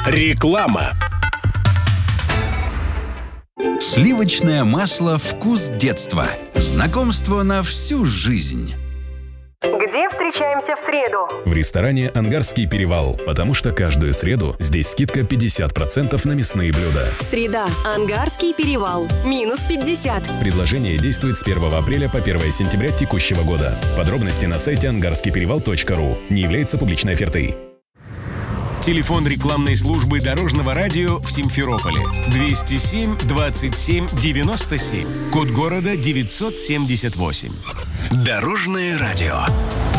Реклама. Сливочное масло «Вкус детства». Знакомство на всю жизнь. Где встречаемся в среду? В ресторане «Ангарский перевал», потому что каждую среду здесь скидка 50% на мясные блюда. Среда. Ангарский перевал. Минус 50. Предложение действует с 1 апреля по 1 сентября текущего года. Подробности на сайте angarskiyperевал.ru. Не является публичной офертой. Телефон рекламной службы Дорожного радио в Симферополе 207 27 97. Код города 978. Дорожное радио.